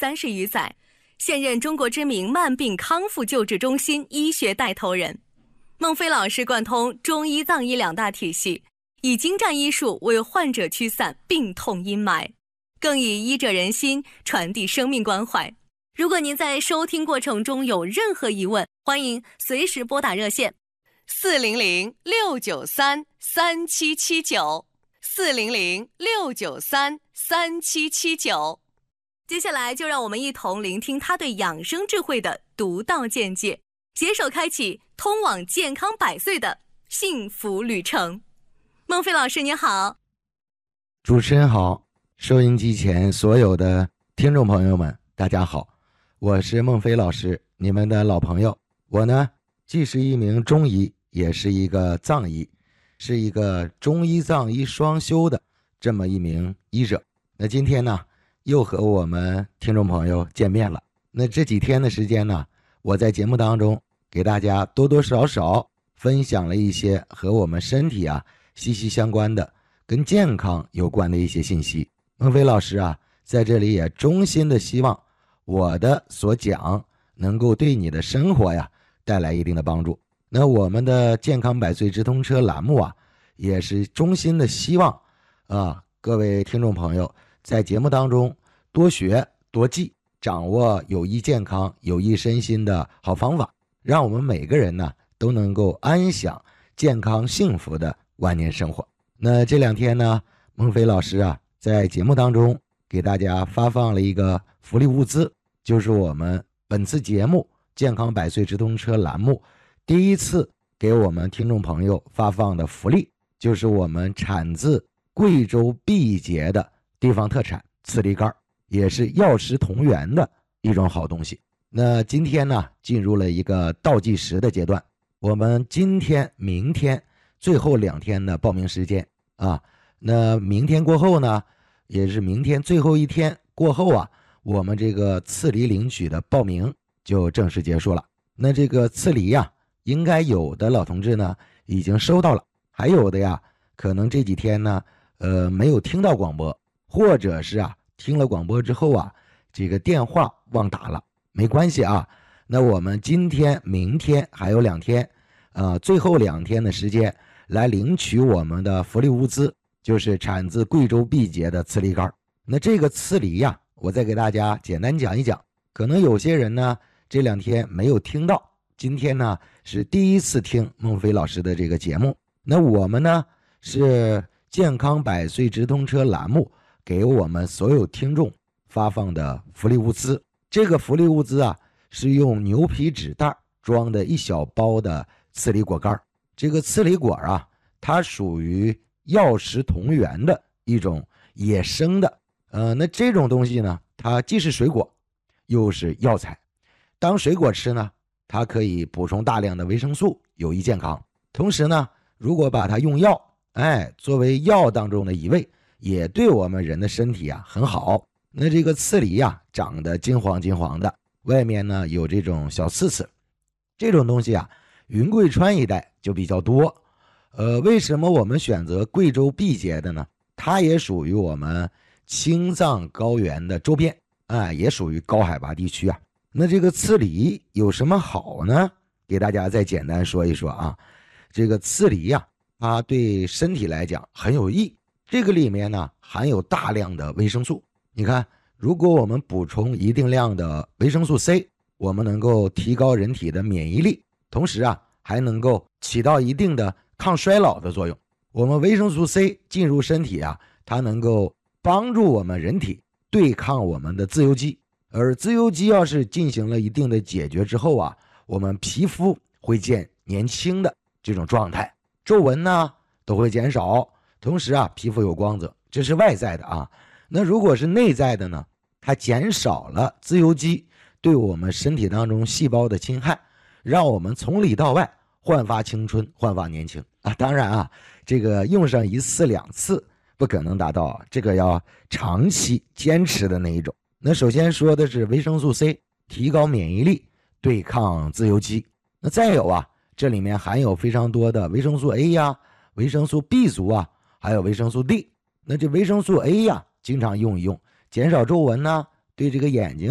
30余载，现任中国知名慢病康复救治中心医学带头人。孟非老师贯通中医藏医两大体系，以精湛医术为患者驱散病痛阴霾，更以医者仁心传递生命关怀。如果您在收听过程中有任何疑问，欢迎随时拨打热线400-693-3779，400-693-3779。接下来就让我们一同聆听他对养生智慧的独到见解，携手开启通往健康100岁的幸福旅程。孟非老师您好。 主持人好，收音机前所有的听众朋友们大家好，我是孟非老师，你们的老朋友。我呢既是一名中医，也是一个藏医，是一个中医藏医双修的这么一名医者。那今天呢又和我们听众朋友见面了。那这几天的时间呢，我在节目当中给大家多多少少分享了一些和我们身体息息相关的跟健康有关的一些信息。孟非老师在这里也衷心的希望我的所讲能够对你的生活带来一定的帮助。那我们的健康100岁直通车栏目也是衷心的希望各位听众朋友在节目当中多学多记，掌握有益健康有益身心的好方法，让我们每个人呢都能够安享健康幸福的晚年生活。那这2天呢，孟非老师在节目当中给大家发放了一个福利物资，就是我们本次节目健康100岁直通车栏目第一次给我们听众朋友发放的福利，就是我们产自贵州毕节的地方特产刺梨干，也是药食同源的一种好东西。那今天呢进入了一个倒计时的阶段，我们今天明天最后2天的报名时间那明天过后呢，也是明天最后一天过后我们这个刺梨领取的报名就正式结束了。那这个刺梨应该有的老同志呢已经收到了，还有的可能这几天呢没有听到广播，或者是听了广播之后这个电话忘打了，没关系那我们今天明天还有2天最后2天的时间来领取我们的福利物资，就是产自贵州毕节的刺梨干。那这个刺梨我再给大家简单讲一讲，可能有些人呢这2天没有听到，今天呢是第一次听孟非老师的这个节目。那我们呢是健康100岁直通车栏目给我们所有听众发放的福利物资。这个福利物资是用牛皮纸袋装的一小包的刺梨果干。这个刺梨果它属于药食同源的一种野生的那这种东西呢，它既是水果又是药材。当水果吃呢，它可以补充大量的维生素，有益健康。同时呢，如果把它用药作为药当中的一味，也对我们人的身体很好。那这个刺梨长得金黄金黄的，外面呢有这种小刺刺，这种东西云贵川一带就比较多。为什么我们选择贵州毕节的呢？它也属于我们青藏高原的周边也属于高海拔地区那这个刺梨有什么好呢？给大家再简单说一说这个刺梨它对身体来讲很有益。这个里面呢含有大量的维生素。你看，如果我们补充一定量的维生素 C， 我们能够提高人体的免疫力，同时还能够起到一定的抗衰老的作用。我们维生素 C 进入身体它能够帮助我们人体对抗我们的自由基，而自由基要是进行了一定的解决之后我们皮肤会见年轻的这种状态，皱纹呢都会减少，同时皮肤有光泽，这是外在的那如果是内在的呢，它减少了自由基对我们身体当中细胞的侵害，让我们从里到外焕发青春，焕发年轻当然这个用上1次2次不可能达到这个要长期坚持的那一种。那首先说的是维生素 C 提高免疫力，对抗自由基。那再有这里面含有非常多的维生素 A 维生素 B 族还有维生素 D。那这维生素 A 经常用一用，减少皱纹呢，对这个眼睛